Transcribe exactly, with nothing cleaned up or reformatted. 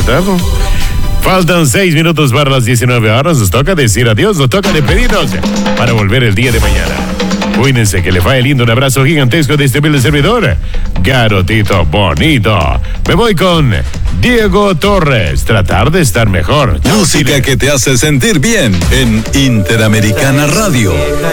¿verdad? Faltan seis minutos para las diecinueve horas. Nos toca decir adiós, nos toca despedirnos para volver el día de mañana. Cuídense, que le vaya lindo. Un abrazo gigantesco de este humilde servidor, Garotito Bonito. Me voy con Diego Torres. Tratar de estar mejor. Música que te hace sentir bien en Interamericana Radio.